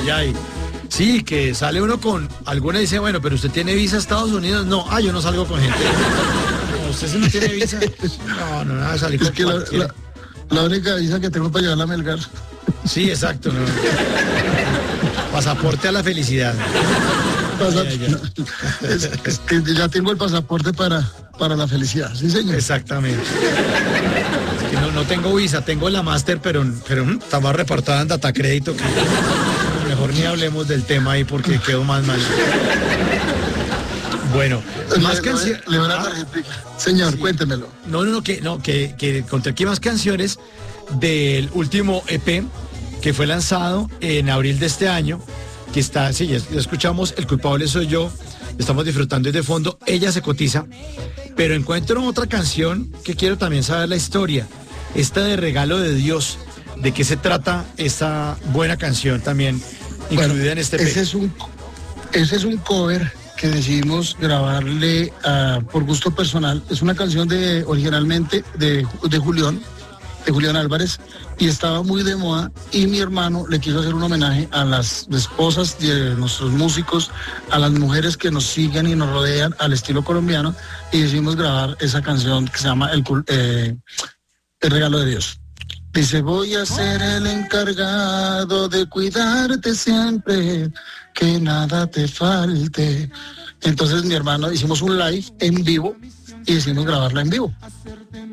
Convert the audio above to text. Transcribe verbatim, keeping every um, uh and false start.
ay, ay. Sí, que sale uno con, alguna dice, bueno, pero usted tiene visa a Estados Unidos. No, ah, yo no salgo con gente. No, usted si no tiene visa. No, no, nada, salir Es con que la, cualquiera. la, la única visa que tengo para llegar a la Melgar. Sí, exacto. No. Pasaporte a la felicidad. Pasa- Ya, ya. no, es, es que ya tengo el pasaporte para, para la felicidad, sí señor. Exactamente. Es que no, no tengo visa, tengo la máster, pero, pero mm, está más reportada en data crédito que mejor ni hablemos del tema ahí porque quedó más mal. Bueno, más Le- le- canciones. le doy la tarjetita. Señor, Sí. cuéntemelo. No, no, no, que no, que, que encontré aquí más canciones del último E P que fue lanzado en abril de este año, que está, sí, ya, ya escuchamos, El culpable soy yo, estamos disfrutando de fondo, Ella se cotiza, pero encuentro otra canción que quiero también saber la historia, esta de Regalo de Dios, de qué se trata esta buena canción también incluida Bueno, en este E ese P. es un ese es un cover que decidimos grabarle ah, por gusto personal. Es una canción de originalmente de, de Julián, de Julián Álvarez, y estaba muy de moda, y mi hermano le quiso hacer un homenaje a las esposas de nuestros músicos, a las mujeres que nos siguen y nos rodean al estilo colombiano, y decidimos grabar esa canción que se llama El, Cul- eh, El Regalo de Dios. Dice, voy a ser el encargado de cuidarte siempre, que nada te falte. Entonces mi hermano hicimos un live en vivo y decidimos grabarla en vivo.